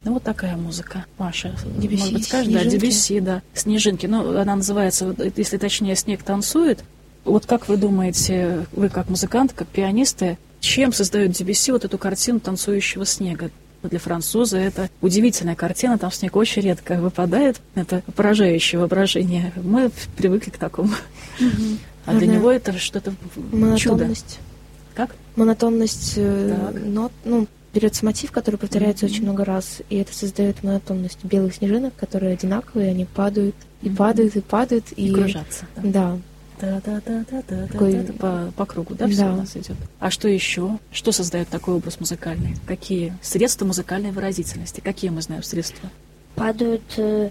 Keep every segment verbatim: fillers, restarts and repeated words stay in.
Ну, вот такая музыка. Маша, Дебюсси, может быть, скажешь? Да, «Снежинки». Дебюсси, да. «Снежинки». Ну, она называется, если точнее, «Снег танцует». Вот как вы думаете, вы как музыкант, как пианисты, чем создает Дебюсси вот эту картину танцующего снега? Для француза это удивительная картина, там снег очень редко выпадает. Это поражающее воображение. Мы привыкли к такому. Мгм. А для Она- него это что-то чудо. Монотонность. Как? Монотонность э, Так. нот. Ну, берется мотив, который повторяется Мгм. очень много раз, и это создает монотонность белых снежинок, которые одинаковые, они падают, и Мгм. падают, и падают, И, и... кружаться. Да. Да. Да-да-да-да-да-да, Такой- по, по кругу, да, все Да. у нас идет. А что еще? Что создает такой образ музыкальный? Какие средства музыкальной выразительности? Какие мы знаем средства? Падают э,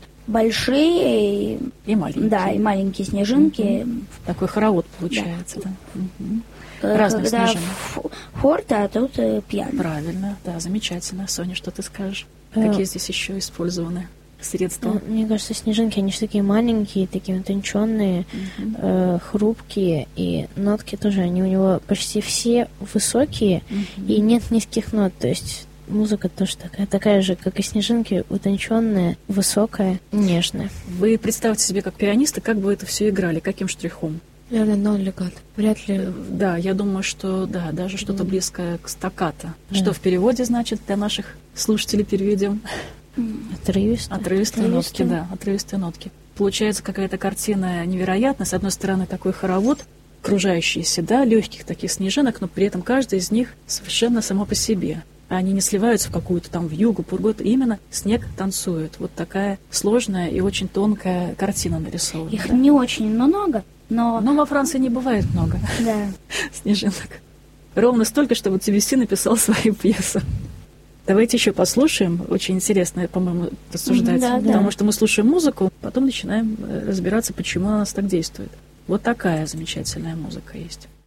большие, И маленькие. да, и маленькие снежинки. Такой хоровод получается, да. Мгм. Э, Разных Когда снежинок. ф- форте, а тут э, пьяно. Правильно, да, замечательно. Соня, что ты скажешь? Э, Какие здесь еще использованы средства? Ну, мне кажется, снежинки, они же такие маленькие, такие утонченные, Мгм. э, хрупкие, и нотки тоже, они у него почти все высокие, Мгм. и нет низких нот, то есть музыка тоже такая, такая же, как и снежинки, утонченная, высокая, нежная. Вы представьте себе, как пианисты, как бы это все играли, каким штрихом? Наверное, ноль легат. Вряд ли. Да, я думаю, что да, даже что-то близкое к стаккато. Да. Что в переводе значит для наших слушателей переведем? Отрывисто. Отрывистые нотки, Отрывистые. да, отрывистые нотки. Получается какая-то картина невероятная. С одной стороны, такой хоровод, кружающийся, да, легких таких снежинок, но при этом каждая из них совершенно сама по себе. Они не сливаются в какую-то там вьюгу, пургу. Это именно снег танцует. Вот такая сложная и очень тонкая картина нарисована. Их да. не очень много, но, Но во Франции не бывает много да. снежинок. Ровно столько, чтобы Дебюсси написал свою пьесу. Давайте еще послушаем. Очень интересно, по-моему, рассуждать. Да, да. Потому что мы слушаем музыку, потом начинаем э, разбираться, почему она нас так действует. Вот такая замечательная музыка есть.